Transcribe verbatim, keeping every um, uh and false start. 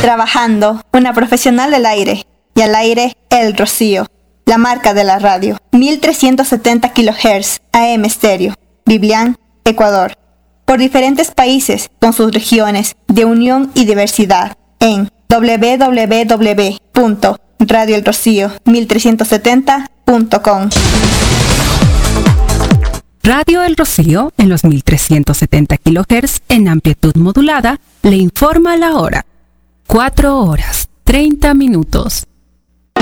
Trabajando, una profesional del aire. Y al aire, El Rocío, la marca de la radio. mil trescientos setenta kilohertz A M estéreo. Biblián, Ecuador. Por diferentes países, con sus regiones de unión y diversidad. En doble u doble u doble u punto radio el rocío mil trescientos setenta punto com. Radio El Rocío, en los mil trescientos setenta kilohertz en amplitud modulada, le informa la hora. cuatro horas, treinta minutos.